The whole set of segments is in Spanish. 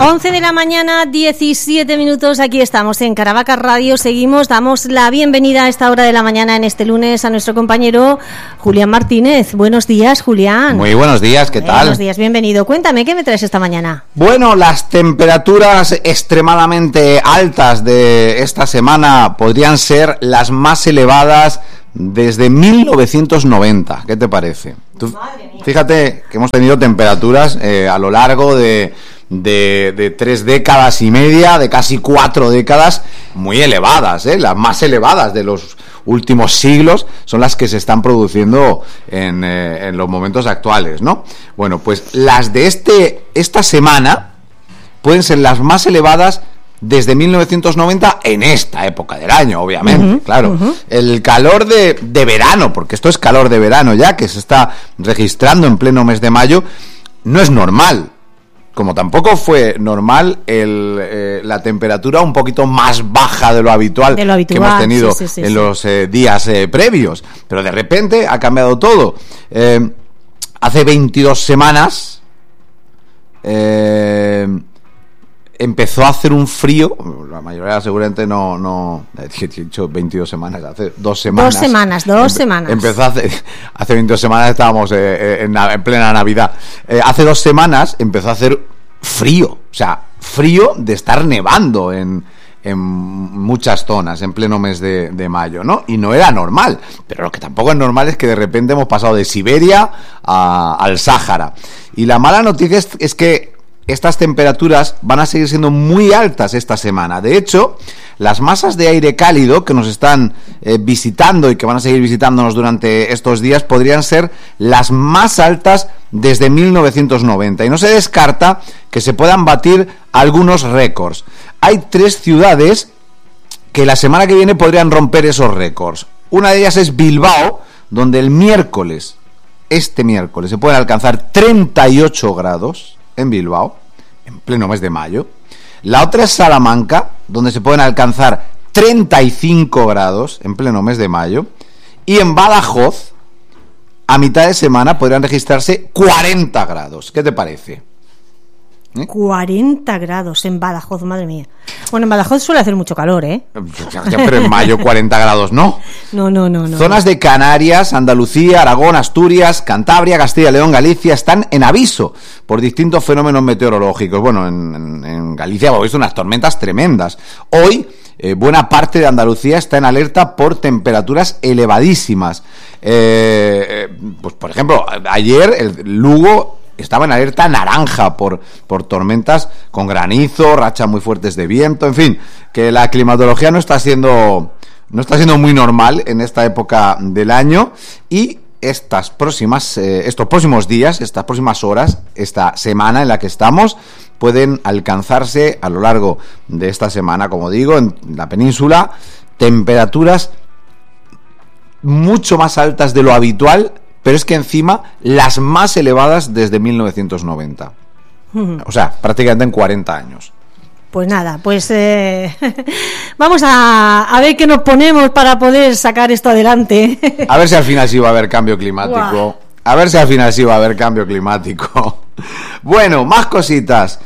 11 de la mañana, 17 minutos, aquí estamos en Caravaca Radio, seguimos, damos la bienvenida a esta hora de la mañana en este lunes a nuestro compañero Julián Martínez. Buenos días, Julián. Muy buenos días, ¿qué tal? Buenos días, bienvenido. Cuéntame, ¿qué me traes esta mañana? Bueno, las temperaturas extremadamente altas de esta semana podrían ser las más elevadas desde 1990. ¿Qué te parece? Fíjate que hemos tenido temperaturas a lo largo de 3 décadas y media, de casi 4 décadas, muy elevadas, las más elevadas de los últimos siglos son las que se están produciendo en los momentos actuales, ¿no? Bueno, pues las de esta semana pueden ser las más elevadas desde 1990 en esta época del año, obviamente, claro. El calor de verano, porque esto es calor de verano ya, que se está registrando en pleno mes de mayo, no es normal. Como tampoco fue normal la temperatura un poquito más baja de lo habitual, que hemos tenido en los días previos. Pero de repente ha cambiado todo. Hace 22 semanas empezó a hacer un frío. La mayoría seguramente no he dicho 22 semanas, hace 2 semanas. Dos semanas. Empezó hace 22 semanas, estábamos en plena Navidad. Hace 2 semanas empezó a hacer frío, o sea, frío de estar nevando en muchas zonas en pleno mes de mayo, ¿no? Y no era normal, pero lo que tampoco es normal es que de repente hemos pasado de Siberia al Sáhara. Y la mala noticia es que estas temperaturas van a seguir siendo muy altas esta semana. De hecho, las masas de aire cálido que nos están visitando y que van a seguir visitándonos durante estos días podrían ser las más altas desde 1990. Y no se descarta que se puedan batir algunos récords. Hay 3 ciudades que la semana que viene podrían romper esos récords. Una de ellas es Bilbao, donde este miércoles, se pueden alcanzar 38 grados en Bilbao, en pleno mes de mayo. La otra es Salamanca, donde se pueden alcanzar 35 grados en pleno mes de mayo. Y en Badajoz, a mitad de semana, podrían registrarse 40 grados. ¿Qué te parece? 40 grados en Badajoz, madre mía. Bueno, en Badajoz suele hacer mucho calor, ¿eh? Pero en mayo 40 grados, ¿no? No. Zonas de Canarias, Andalucía, Aragón, Asturias, Cantabria, Castilla y León, Galicia están en aviso por distintos fenómenos meteorológicos. Bueno, en Galicia hemos visto unas tormentas tremendas. Hoy, buena parte de Andalucía está en alerta por temperaturas elevadísimas. Pues, por ejemplo, ayer el Lugo estaba en alerta naranja por tormentas con granizo, rachas muy fuertes de viento, en fin, que la climatología no está siendo muy normal en esta época del año. Y estos próximos días, estas próximas horas, esta semana en la que estamos, pueden alcanzarse a lo largo de esta semana, como digo, en la península, temperaturas mucho más altas de lo habitual, pero es que encima las más elevadas desde 1990. O sea, prácticamente en 40 años. Pues nada, vamos a ver qué nos ponemos para poder sacar esto adelante. A ver si al final sí va a haber cambio climático. Bueno, más cositas.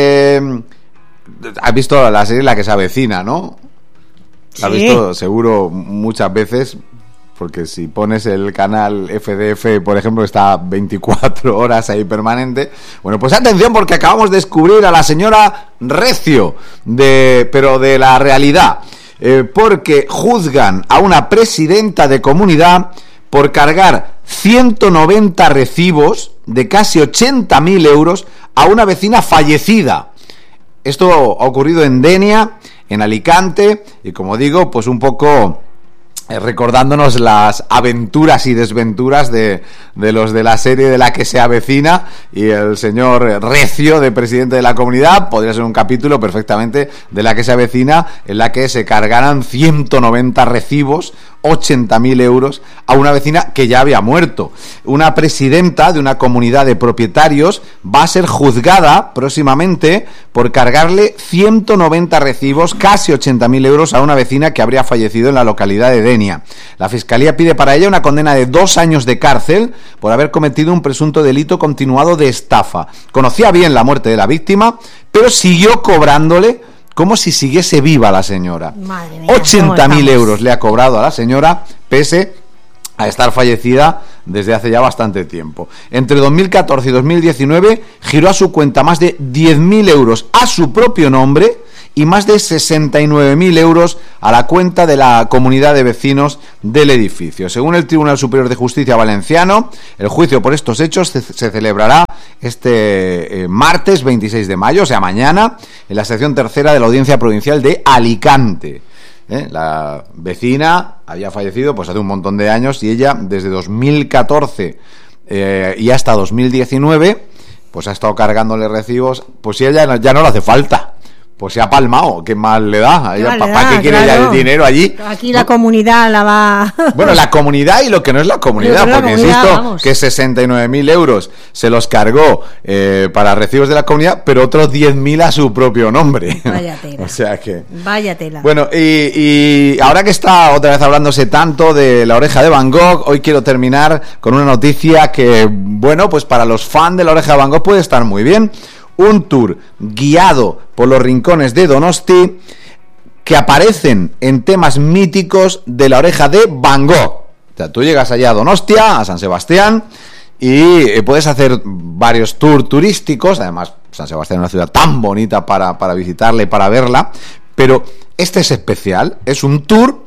¿Has visto la serie La que se avecina, no? Sí. La has visto seguro muchas veces, porque si pones el canal FDF, por ejemplo, está 24 horas ahí permanente. Bueno, pues atención, porque acabamos de descubrir a la señora Recio, pero de la realidad, porque juzgan a una presidenta de comunidad por cargar 190 recibos de casi 80.000 euros a una vecina fallecida. Esto ha ocurrido en Denia, en Alicante, y como digo, pues un poco recordándonos las aventuras y desventuras de los de la serie de La que se avecina, y el señor Recio, de presidente de la comunidad, podría ser un capítulo perfectamente de La que se avecina, en la que se cargaran 190 recibos, 80.000 euros a una vecina que ya había muerto. Una presidenta de una comunidad de propietarios va a ser juzgada próximamente por cargarle 190 recibos, casi 80.000 euros, a una vecina que habría fallecido en la localidad de Denia. Kenia. La Fiscalía pide para ella una condena de 2 años de cárcel por haber cometido un presunto delito continuado de estafa. Conocía bien la muerte de la víctima, pero siguió cobrándole como si siguiese viva la señora. 80.000 euros le ha cobrado a la señora, pese a estar fallecida desde hace ya bastante tiempo. Entre 2014 y 2019 giró a su cuenta más de 10.000 euros a su propio nombre y más de 69.000 euros a la cuenta de la comunidad de vecinos del edificio. Según el Tribunal Superior de Justicia valenciano, el juicio por estos hechos se celebrará este martes 26 de mayo, o sea, mañana, en la sección tercera de la Audiencia Provincial de Alicante. La vecina había fallecido pues hace un montón de años y ella desde 2014 y hasta 2019 pues ha estado cargándole recibos, pues si ella ya no le hace falta, pues se ha palmado, ¿qué mal le da? ¿Para qué quiere ya el dinero allí? Aquí la comunidad la va... Bueno, la comunidad y lo que no es la comunidad, porque insisto, vamos, que 69.000 euros se los cargó para recibos de la comunidad, pero otros 10.000 a su propio nombre. Vaya tela. O sea que... Vaya tela. Bueno, y ahora que está otra vez hablándose tanto de La Oreja de Van Gogh, hoy quiero terminar con una noticia que, bueno, pues para los fans de La Oreja de Van Gogh puede estar muy bien. Un tour guiado por los rincones de Donosti que aparecen en temas míticos de La Oreja de Van Gogh. O sea, tú llegas allá a Donostia, a San Sebastián, y puedes hacer varios tours turísticos. Además, San Sebastián es una ciudad tan bonita para visitarla y para verla. Pero este es especial, es un tour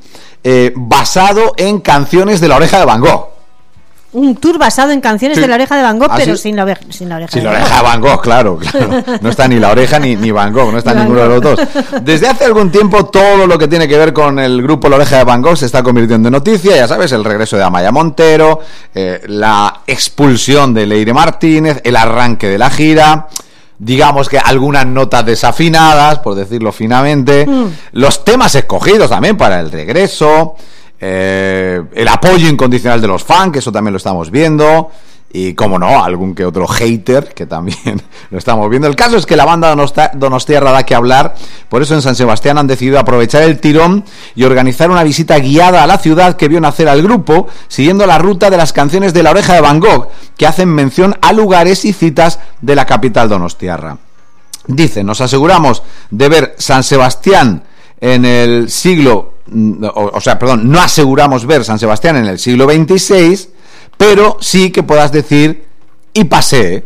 basado en canciones de La Oreja de Van Gogh. Un tour basado en canciones de La Oreja de Van Gogh, pero sin la oreja de Van Gogh, claro. No está ni La Oreja ni Van Gogh, no está ninguno de los dos. Desde hace algún tiempo todo lo que tiene que ver con el grupo La Oreja de Van Gogh se está convirtiendo en noticia, ya sabes, el regreso de Amaya Montero, la expulsión de Leire Martínez, el arranque de la gira, digamos que algunas notas desafinadas, por decirlo finamente, los temas escogidos también para el regreso, el apoyo incondicional de los fans, que eso también lo estamos viendo, y como no, algún que otro hater, que también lo estamos viendo. El caso es que la banda donostiarra da que hablar, por eso en San Sebastián han decidido aprovechar el tirón y organizar una visita guiada a la ciudad que vio nacer al grupo, siguiendo la ruta de las canciones de La Oreja de Van Gogh, que hacen mención a lugares y citas de la capital donostiarra. Dicen, nos aseguramos de ver San Sebastián en el siglo... no aseguramos ver San Sebastián en el siglo XXVI, pero sí que puedas decir y pasé.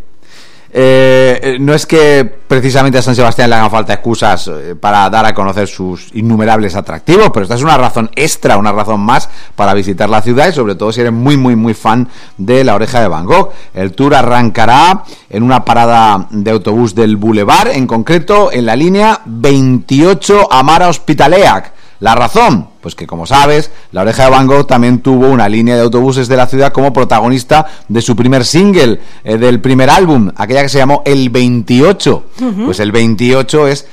No es que precisamente a San Sebastián le hagan falta excusas para dar a conocer sus innumerables atractivos, pero esta es una razón extra, una razón más para visitar la ciudad, y sobre todo si eres muy muy muy fan de La Oreja de Van Gogh. El tour arrancará en una parada de autobús del Boulevard, en concreto en la línea 28 Amara Hospitaleac. ¿La razón? Pues que, como sabes, La Oreja de Van Gogh también tuvo una línea de autobuses de la ciudad como protagonista de su primer single, del primer álbum, aquella que se llamó El 28. Pues el 28 es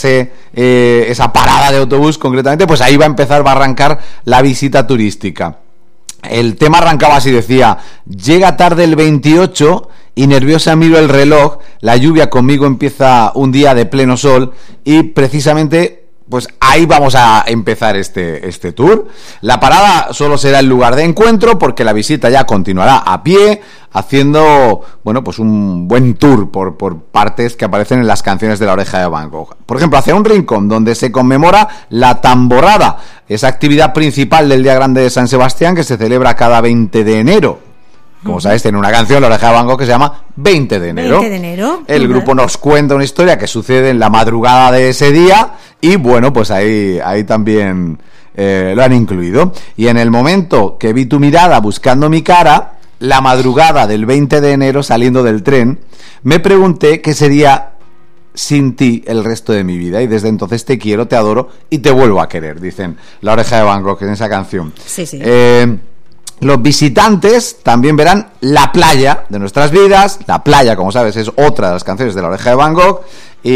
esa parada de autobús, concretamente, pues ahí va a arrancar la visita turística. El tema arrancaba así, decía: llega tarde el 28 y nerviosa miro el reloj, la lluvia conmigo empieza un día de pleno sol, y precisamente... pues ahí vamos a empezar este tour. La parada solo será el lugar de encuentro, porque la visita ya continuará a pie, haciendo, bueno, pues un buen tour por partes que aparecen en las canciones de La Oreja de Van Gogh. Por ejemplo, hacia un rincón donde se conmemora la tamborrada, esa actividad principal del Día Grande de San Sebastián, que se celebra cada 20 de enero. Como sabes, tiene una canción, La Oreja de Van Gogh, que se llama 20 de enero. 20 de enero. El grupo nos cuenta una historia que sucede en la madrugada de ese día, y bueno, pues ahí también lo han incluido. Y en el momento que vi tu mirada buscando mi cara, la madrugada del 20 de enero saliendo del tren, me pregunté qué sería sin ti el resto de mi vida, y desde entonces te quiero, te adoro y te vuelvo a querer, dicen La Oreja de Van Gogh en esa canción. Sí, sí. Los visitantes también verán la playa de nuestras vidas. La playa, como sabes, es otra de las canciones de La Oreja de Van Gogh,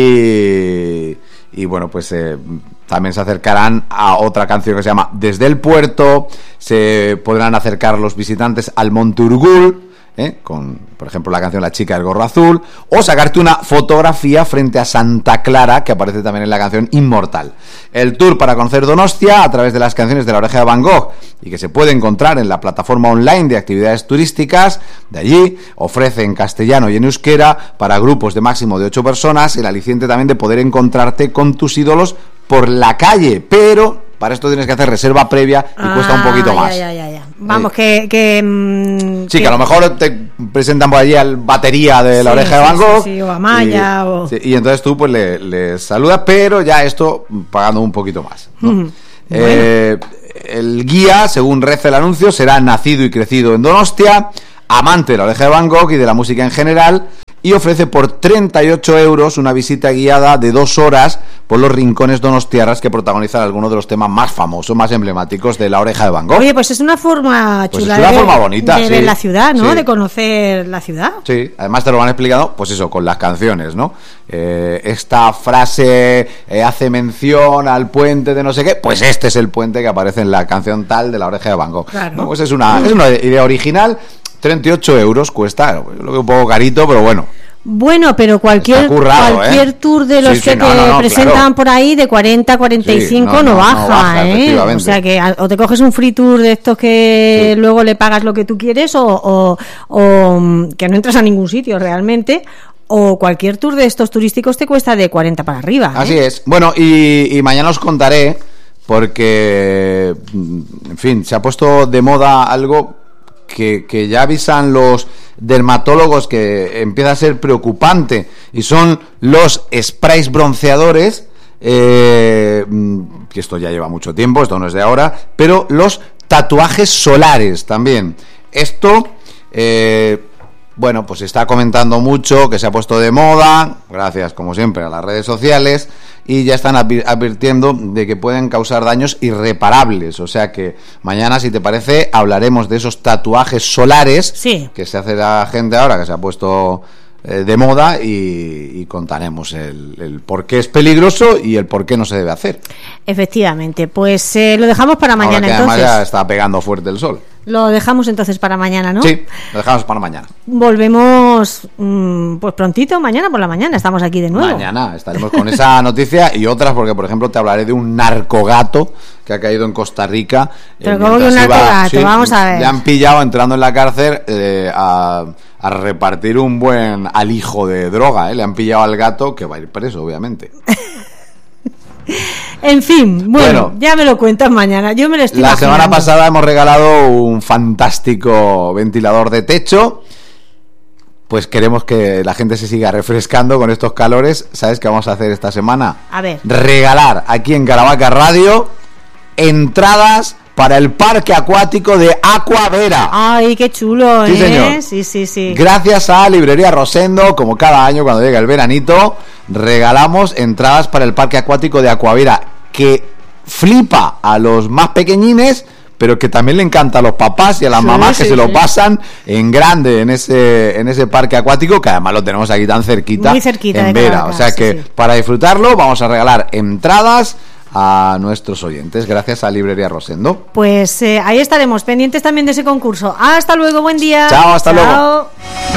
y bueno, pues también se acercarán a otra canción que se llama Desde el Puerto. Se podrán acercar los visitantes al Monte Urgul, con, por ejemplo, la canción La chica del gorro azul, o sacarte una fotografía frente a Santa Clara, que aparece también en la canción Inmortal. El tour para conocer Donostia a través de las canciones de La Oreja de Van Gogh, y que se puede encontrar en la plataforma online de actividades turísticas de allí, ofrece en castellano y en euskera para grupos de máximo de 8 personas, el aliciente también de poder encontrarte con tus ídolos por la calle, pero para esto tienes que hacer reserva previa y cuesta un poquito más. Vamos, sí, que a lo mejor te presentan por allí al batería de La Oreja de Van Gogh. Sí, o a Maya. Y entonces tú pues le saludas, pero ya esto pagando un poquito más, ¿no? Bueno. El guía, según reza el anuncio, será nacido y crecido en Donostia, amante de La Oreja de Van Gogh y de la música en general, y ofrece por 38 euros una visita guiada de 2 horas por los rincones donostiarras que protagonizan algunos de los temas más famosos, más emblemáticos de La Oreja de Van Gogh. Oye, pues es una forma chula, es una forma bonita, de ver la ciudad, ¿no? Sí. De conocer la ciudad. Sí, además te lo van explicando, pues eso, con las canciones, ¿no? Esta frase hace mención al puente de no sé qué, pues este es el puente que aparece en la canción tal de La Oreja de Van Gogh. Claro. ¿No? Pues es una idea original. 38 euros cuesta, yo lo veo un poco carito, pero bueno. Bueno, pero cualquier tour de los que te presentan claro. por ahí de 40 a 45 no baja, O sea que o te coges un free tour de estos que luego le pagas lo que tú quieres o que no entras a ningún sitio realmente, o cualquier tour de estos turísticos te cuesta de 40 para arriba. Así es. Bueno, y mañana os contaré, porque, en fin, se ha puesto de moda algo que ya avisan los dermatólogos que empieza a ser preocupante, y son los sprays bronceadores, que esto ya lleva mucho tiempo, esto no es de ahora, pero los tatuajes solares también. Esto, bueno, pues se está comentando mucho, que se ha puesto de moda, gracias como siempre a las redes sociales, y ya están advirtiendo de que pueden causar daños irreparables. O sea que mañana, si te parece, hablaremos de esos tatuajes solares que se hace la gente ahora, que se ha puesto de moda, y contaremos el por qué es peligroso y el por qué no se debe hacer. Efectivamente, pues lo dejamos para mañana. Ahora que entonces además ya está pegando fuerte el sol. Lo dejamos entonces para mañana, ¿no? Sí, lo dejamos para mañana. Volvemos pues prontito, mañana por la mañana estamos aquí de nuevo. Mañana estaremos con esa noticia y otras, porque por ejemplo te hablaré de un narcogato que ha caído en Costa Rica. Pero ¿cómo que un narcogato? Vamos a ver. Le han pillado entrando en la cárcel a repartir un buen alijo de droga, Le han pillado al gato, que va a ir preso, obviamente. En fin, bueno, ya me lo cuentas mañana. Yo me lo estoy imaginando. La semana pasada hemos regalado un fantástico ventilador de techo. Pues queremos que la gente se siga refrescando con estos calores. ¿Sabes qué vamos a hacer esta semana? A ver. Regalar aquí en Caravaca Radio entradas para el parque acuático de Aquavera. Ay, qué chulo, sí, señor. Sí. Gracias a Librería Rosendo, como cada año cuando llega el veranito, regalamos entradas para el parque acuático de Aquavera, que flipa a los más pequeñines, pero que también le encanta a los papás y a las mamás que se lo pasan en grande en ese parque acuático, que además lo tenemos aquí tan cerquita, muy cerquita en Vera. O sea que para disfrutarlo vamos a regalar entradas a nuestros oyentes, gracias a Librería Rosendo. Pues ahí estaremos pendientes también de ese concurso. Hasta luego, buen día. Chao, hasta luego.